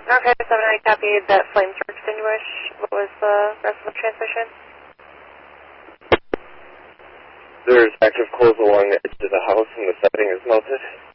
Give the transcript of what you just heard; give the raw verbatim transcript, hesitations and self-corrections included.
Okay, seven I copied that flame to extinguish. What was the rest of the transmission? There's active coals along the edge of the house and the setting is melted.